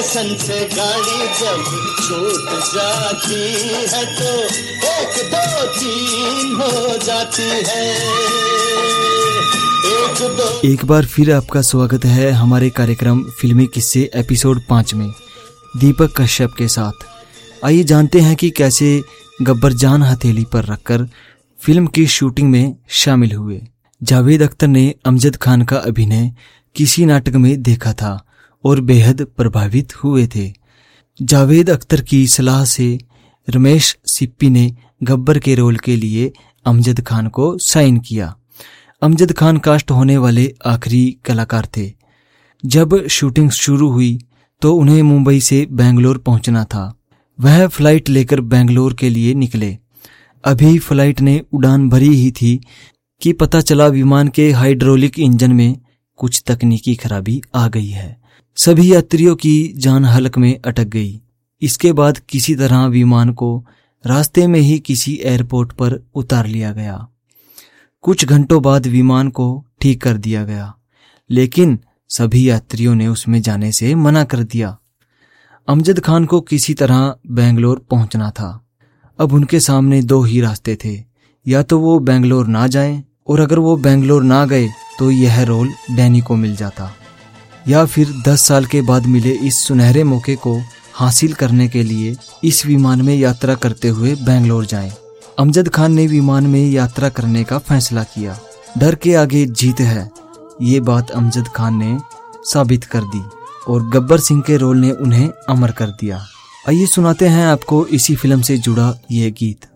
Station से गाड़ी जब छूट जाती है तो 1 2 3 हो जाती है। 1 2। एक बार फिर आपका स्वागत है हमारे कार्यक्रम फिल्मी किस्से एपिसोड 5 में दीपक कश्यप के साथ। आइए जानते हैं कि कैसे गब्बर जान हथेली पर रखकर फिल्म की शूटिंग में शामिल हुए। जावेद अख्तर ने अमजद खान का अभिनय किसी नाटक में देखा था और बेहद प्रभावित हुए थे। जावेद अख्तर की सलाह से रमेश सिप्पी ने गब्बर के रोल के लिए अमजद खान को साइन किया। अमजद खान कास्ट होने वाले आखिरी कलाकार थे। जब शूटिंग शुरू हुई तो उन्हें मुंबई से बेंगलोर पहुंचना था। वह फ्लाइट लेकर बेंगलोर के लिए निकले। अभी फ्लाइट ने उड़ान भरी ही थी कि पता चला विमान के हाइड्रोलिक इंजन में कुछ तकनीकी खराबी आ गई है। सभी यात्रियों की जान हलक में अटक गई। इसके बाद किसी तरह विमान को रास्ते में ही किसी एयरपोर्ट पर उतार लिया गया। कुछ घंटों बाद विमान को ठीक कर दिया गया, लेकिन सभी यात्रियों ने उसमें जाने से मना कर दिया। अमजद खान को किसी तरह बेंगलोर पहुंचना था। अब उनके सामने 2 ही रास्ते थे, या तो वो बेंगलोर ना जाएं, और अगर वो बेंगलोर ना गए तो यह रोल डैनी को मिल जाता, या फिर 10 साल के बाद मिले इस सुनहरे मौके को हासिल करने के लिए इस विमान में यात्रा करते हुए बेंगलोर जाएं। अमजद खान ने विमान में यात्रा करने का फैसला किया। डर के आगे जीत है, ये बात अमजद खान ने साबित कर दी और गब्बर सिंह के रोल ने उन्हें अमर कर दिया। आइए सुनाते हैं आपको इसी फिल्म से जुड़ा ये गीत।